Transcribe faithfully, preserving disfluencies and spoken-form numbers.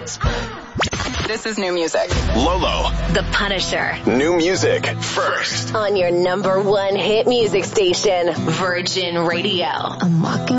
hits. This is new music. Lolo. The Punisher. New music first. On your number one hit music station, Virgin Radio. I'm walking